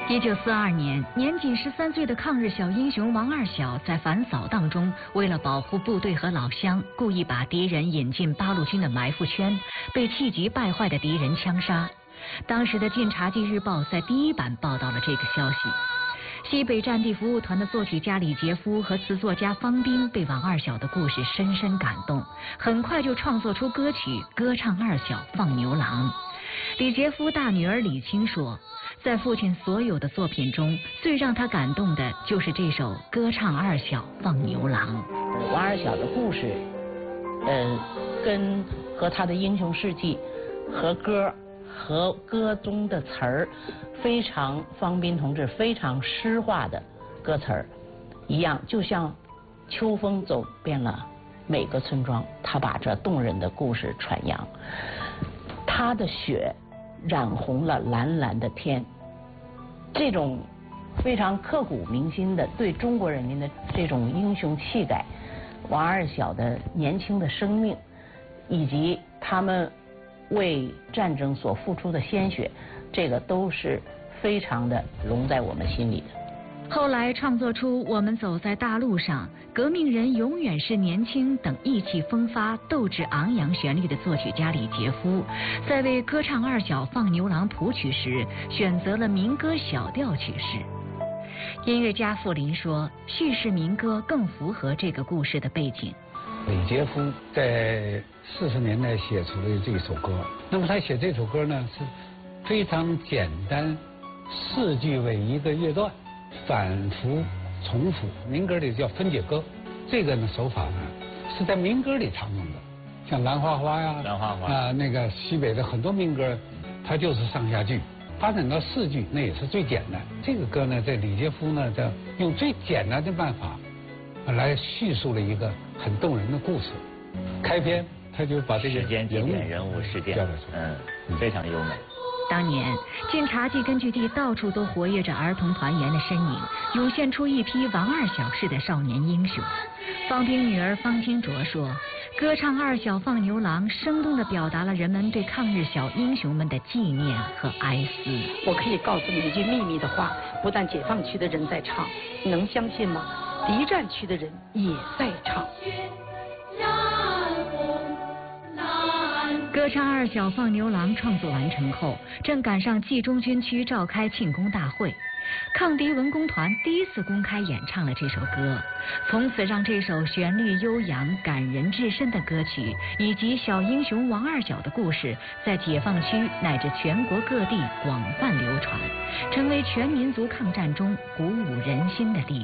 1942年，年仅13岁的抗日小英雄王二小在反扫荡中，为了保护部队和老乡，故意把敌人引进八路军的埋伏圈，被气急败坏的敌人枪杀。当时的《晋察冀日报》在第一版报道了这个消息。西北战地服务团的作曲家李杰夫和词作家方斌被王二小的故事深深感动，很快就创作出歌曲《歌唱二小放牛郎》。李杰夫大女儿李青说，在父亲所有的作品中，最让他感动的就是这首《歌唱二小放牛郎》。 王二小的故事，和他的英雄事迹和歌中的词儿，非常方斌同志非常诗化的歌词儿一样，就像秋风走遍了每个村庄，他把这动人的故事传扬。他的血染红了蓝蓝的天，这种非常刻骨铭心的对中国人民的这种英雄气概，王二小的年轻的生命，以及他们为战争所付出的鲜血，这个都是非常的融在我们心里的。 后来创作出《我们走在大路上》《革命人永远是年轻》等意气风发、斗志昂扬旋律的作曲家李杰夫，在为歌唱二小放牛郎谱曲时，选择了民歌小调曲式。音乐家傅林说，叙事民歌更符合这个故事的背景。 李杰夫在40年代写出的这首歌，那么他写这首歌呢是非常简单，4句为一个乐段，反复重复。民歌里叫分解歌，这个呢手法呢是在民歌里常用的，像兰花花呀，那个西北的很多民歌，它就是上下句，发展到4句那也是最简单。这个歌呢，在李杰夫呢在用最简单的办法来叙述了一个很动人的故事。开篇他就把这个时间节点、人物事件，非常优美。 当年晋察冀根据地到处都活跃着儿童团员的身影，涌现出一批王二小式的少年英雄。方斌女儿方清卓说，歌唱二小放牛郎生动地表达了人们对抗日小英雄们的纪念和哀思。 我可以告诉你一句秘密的话，不但解放区的人在唱，你能相信吗？敌占区的人也在唱。 歌唱二小放牛郎创作完成后，正赶上冀中军区召开庆功大会，抗敌文工团第一次公开演唱了这首歌，从此让这首旋律悠扬、感人至深的歌曲，以及小英雄王二小的故事，在解放区乃至全国各地广泛流传，成为全民族抗战中鼓舞人心的力量。